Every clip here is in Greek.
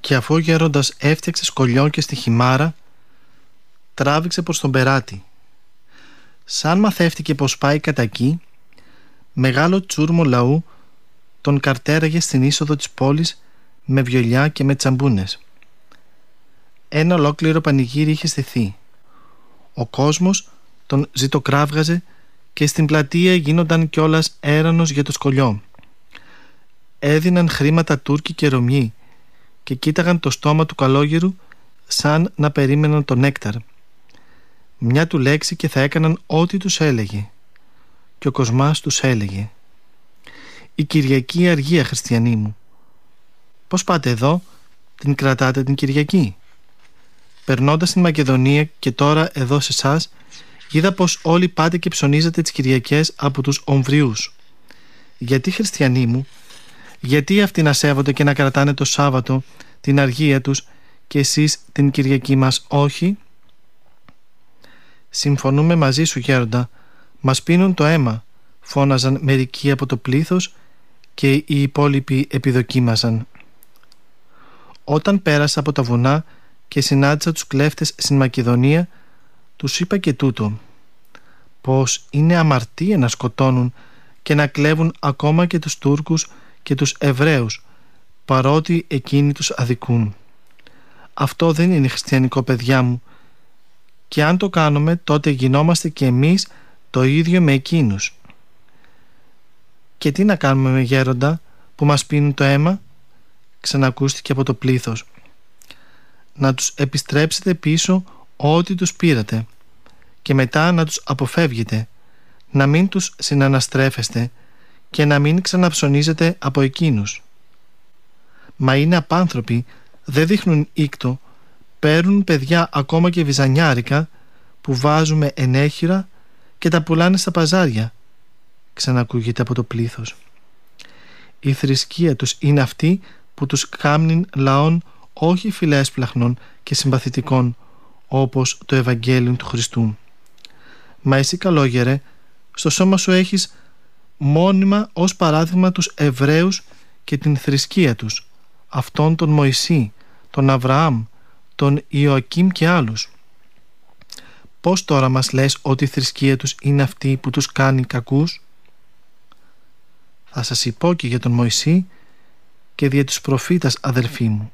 Και αφού ο γέροντας έφτιαξε σκολιό και στη χιμάρα, τράβηξε προς τον περάτη. Σαν μαθεύτηκε πως πάει κατά εκεί, μεγάλο τσούρμο λαού τον καρτέραγε στην είσοδο της πόλης με βιολιά και με τσαμπούνες. Ένα ολόκληρο πανηγύρι είχε στηθεί. Ο κόσμος τον ζητοκράβγαζε και στην πλατεία γίνονταν κιόλας έρανος για το σκολιό. Έδιναν χρήματα Τούρκοι και Ρωμιοί και κοίταγαν το στόμα του καλόγερου σαν να περίμεναν τον νέκταρ. Μια του λέξη και θα έκαναν ό,τι τους έλεγε. Και ο Κοσμάς τους έλεγε: «Η Κυριακή αργία, χριστιανοί μου. Πώς πάτε εδώ, την κρατάτε την Κυριακή?» Περνώντας στην Μακεδονία και τώρα εδώ σε εσάς, είδα πως όλοι πάτε και ψωνίζετε τις Κυριακές από τους Ομβριούς. Γιατί, χριστιανοί μου, γιατί αυτοί να σέβονται και να κρατάνε το Σάββατο την αργία τους και εσείς την Κυριακή μας όχι? «Συμφωνούμε μαζί σου, γέροντα, μας πίνουν το αίμα», φώναζαν μερικοί από το πλήθος και οι υπόλοιποι επιδοκίμαζαν. Όταν πέρασα από τα βουνά και συνάντησα τους κλέφτες στην Μακεδονία, τους είπα και τούτο, πως είναι αμαρτία να σκοτώνουν και να κλέβουν ακόμα και τους Τούρκους και τους Εβραίους, παρότι εκείνοι τους αδικούν. Αυτό δεν είναι χριστιανικό, παιδιά μου, και αν το κάνουμε τότε γινόμαστε και εμείς το ίδιο με εκείνους. «Και τι να κάνουμε με γέροντα που μας πίνουν το αίμα?» ξανακούστηκε από το πλήθος. «Να τους επιστρέψετε πίσω ό,τι τους πήρατε και μετά να τους αποφεύγετε, να μην τους συναναστρέφεστε και να μην ξαναψωνίζετε από εκείνους. Μα είναι απάνθρωποι, δεν δείχνουν ήκτο, παίρνουν παιδιά ακόμα και βυζανιάρικα που βάζουμε ενέχειρα και τα πουλάνε στα παζάρια», ξανακούγεται από το πλήθος. «Η θρησκεία τους είναι αυτή που τους κάμνην λαών όχι φιλέσπλαχνων και συμπαθητικών όπως το Ευαγγέλιο του Χριστού. Μα εσύ, καλόγερε, στο σώμα σου έχεις μόνιμα ως παράδειγμα τους Εβραίους και την θρησκεία τους, αυτόν τον Μωυσή, τον Αβραάμ, τον Ιωακήμ και άλλους. Πώς τώρα μας λες ότι η θρησκεία τους είναι αυτή που τους κάνει κακούς?» «Θα σας πω και για τον Μωυσή και δια τους προφήτας, αδελφοί μου.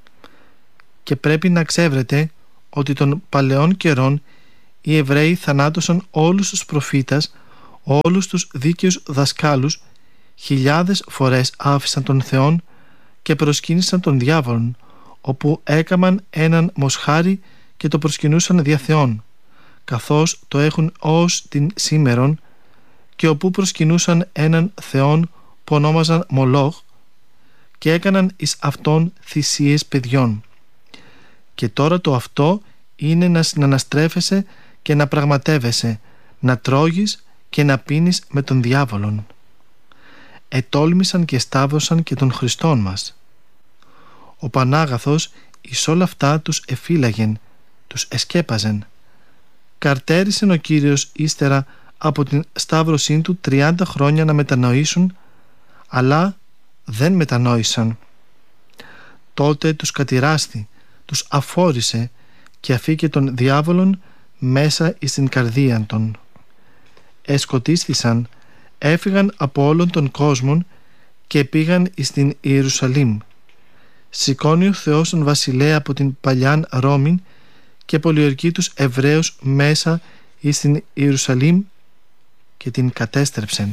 Και πρέπει να ξεύρετε ότι των παλαιών καιρών οι Εβραίοι θανάτωσαν όλους τους προφήτας, όλους τους δίκαιους δασκάλους, χιλιάδες φορές άφησαν τον Θεόν και προσκύνησαν τον διάβολον, όπου έκαμαν έναν μοσχάρι και το προσκυνούσαν δια Θεόν, καθώς το έχουν ως την σήμερον, και όπου προσκυνούσαν έναν Θεόν που ονόμαζαν Μολόχ και έκαναν εις αυτόν θυσίες παιδιών. Και τώρα το αυτό είναι να συναναστρέφεσαι και να πραγματεύεσαι, να τρώγεις και να πίνεις με τον διάβολον. Ετόλμησαν και σταύρωσαν και τον Χριστόν μας. Ο Πανάγαθος εις όλα αυτά τους εφύλαγεν, τους εσκέπαζεν. Καρτέρισεν ο Κύριος ύστερα από την σταύρωσή του 30 χρόνια να μετανοήσουν, αλλά δεν μετανόησαν. Τότε τους κατηράστη, τους αφόρησε και αφήκε τον διάβολον μέσα εις την καρδίαν των. Εσκοτίστησαν, έφυγαν από όλον τον κόσμο και πήγαν εις την Ιερουσαλήμ. Σηκώνει ο Θεός τον βασιλέα από την παλιάν Ρώμην και πολιορκεί τους Εβραίους μέσα εις την Ιερουσαλήμ και την κατέστρεψεν.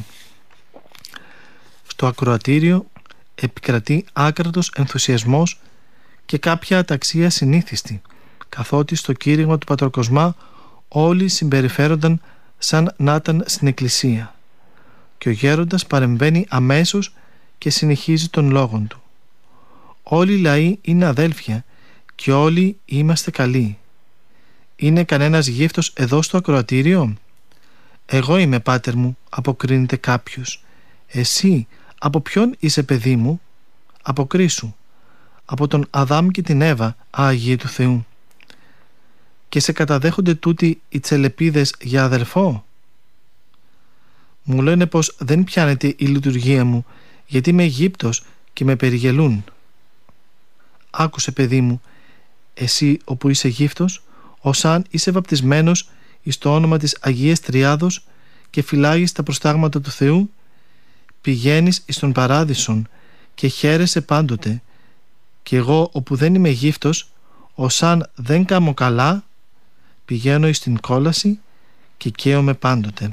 Στο ακροατήριο επικρατεί άκρατος ενθουσιασμός και κάποια αταξία συνήθιστη, καθότι στο κήρυγμα του Πατροκοσμά όλοι συμπεριφέρονταν σαν να ήταν στην εκκλησία, και ο γέροντας παρεμβαίνει αμέσως και συνεχίζει τον λόγον του. «Όλοι οι λαοί είναι αδέλφια και όλοι είμαστε καλοί. Είναι κανένας γύφτος εδώ στο ακροατήριο?» «Εγώ είμαι, πάτερ μου», αποκρίνεται κάποιος. «Εσύ από ποιον είσαι, παιδί μου?» «Αποκρίσου». «Από τον Αδάμ και την Εύα, Άγιε του Θεού». «Και σε καταδέχονται τούτοι οι τσελεπίδες για αδελφό?» «Μου λένε πως δεν πιάνεται η λειτουργία μου, γιατί είμαι Αιγύπτος και με περιγελούν». άκουσε, παιδί μου, εσύ όπου είσαι γύφτος, ως αν είσαι βαπτισμένος εις το όνομα της Αγίας Τριάδος και φυλάγεις τα προστάγματα του Θεού, πηγαίνεις εις τον παράδεισον και χαίρεσαι πάντοτε, και εγώ όπου δεν είμαι γύφτος, ως αν δεν κάμω καλά, πηγαίνω εις την κόλαση και καίομαι πάντοτε.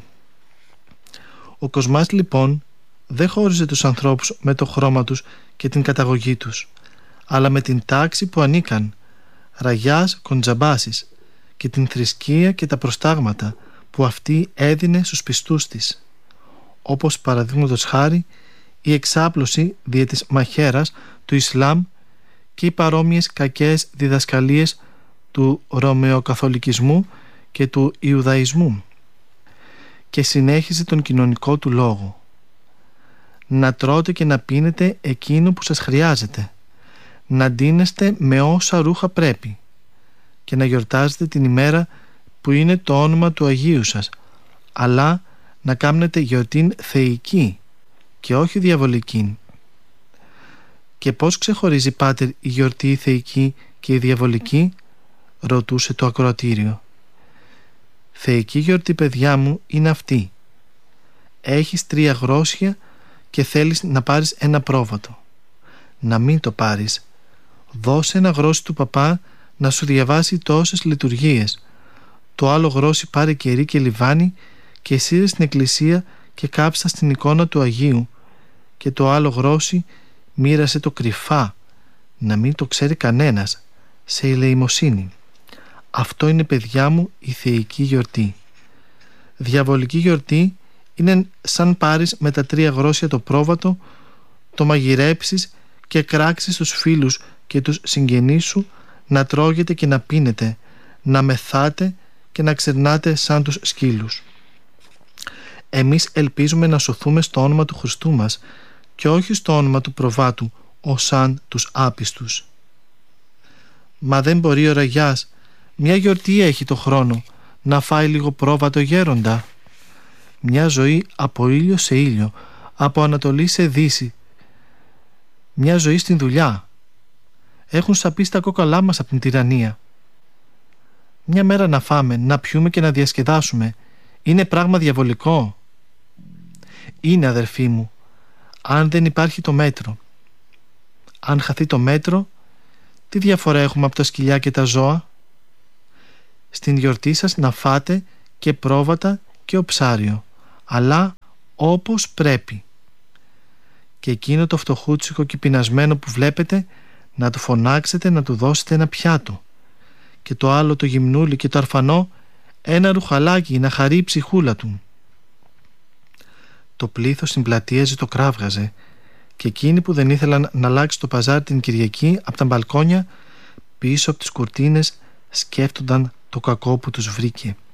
Ο Κοσμάς λοιπόν δεν χώριζε τους ανθρώπους με το χρώμα τους και την καταγωγή τους, αλλά με την τάξη που ανήκαν, ραγιάς κοντζαμπάσης, και την θρησκεία και τα προστάγματα που αυτή έδινε στους πιστούς της, όπως παραδείγματος χάρη η εξάπλωση δια της μαχαίρας του Ισλάμ και οι παρόμοιες κακές διδασκαλίες του Ρωμαιοκαθολικισμού και του Ιουδαϊσμού. Και συνέχιζε τον κοινωνικό του λόγο: να τρώτε και να πίνετε εκείνο που σας χρειάζεται, να ντύνεστε με όσα ρούχα πρέπει και να γιορτάζετε την ημέρα που είναι το όνομα του Αγίου σας, αλλά να κάνετε γιορτήν θεϊκή και όχι διαβολική. «Και πώς ξεχωρίζει, πάτερ, η γιορτή θεϊκή και η διαβολική?» ρωτούσε το ακροατήριο. «Θεϊκή γιορτή, παιδιά μου, είναι αυτή. Έχεις 3 γρόσια και θέλεις να πάρεις ένα πρόβατο. Να μην το πάρεις. Δώσε ένα γρόσι του παπά να σου διαβάσει τόσες λειτουργίες. Το άλλο γρόσι πάρε κερί και λιβάνι και σύρε στην εκκλησία και κάψα στην εικόνα του Αγίου, και το άλλο γρόσι μοίρασε το κρυφά, να μην το ξέρει κανένας, σε ελεημοσύνη. Αυτό είναι, παιδιά μου, η θεϊκή γιορτή. Διαβολική γιορτή είναι σαν πάρεις με τα 3 γρόσια το πρόβατο, το μαγειρέψεις και κράξεις τους φίλους και τους συγγενείς σου να τρώγετε και να πίνετε, να μεθάτε και να ξερνάτε σαν τους σκύλους. Εμείς ελπίζουμε να σωθούμε στο όνομα του Χριστού μας και όχι στο όνομα του προβάτου, ως σαν τους άπιστους. Μα δεν μπορεί ο ραγιάς, μια γιορτή έχει το χρόνο, να φάει λίγο πρόβατο γέροντα. Μια ζωή από ήλιο σε ήλιο, από Ανατολή σε Δύση. Μια ζωή στην δουλειά. Έχουν σαπίσει τα κόκαλά μας από την τυραννία. Μια μέρα να φάμε, να πιούμε και να διασκεδάσουμε. Είναι πράγμα διαβολικό? Είναι, αδερφοί μου, αν δεν υπάρχει το μέτρο. Αν χαθεί το μέτρο, τι διαφορά έχουμε από τα σκυλιά και τα ζώα? Στην γιορτή σας να φάτε και πρόβατα και οψάριο, αλλά όπως πρέπει. Και εκείνο το φτωχούτσικο και πεινασμένο που βλέπετε, να του φωνάξετε να του δώσετε ένα πιάτο, και το άλλο το γυμνούλι και το αρφανό ένα ρουχαλάκι να χαρεί η ψυχούλα του. Το πλήθος στην πλατεία ζητοκράβγαζε, και εκείνοι που δεν ήθελαν να αλλάξει το παζάρι την Κυριακή από τα μπαλκόνια, πίσω από τις κουρτίνες σκέφτονταν το κακό που τους βρήκε.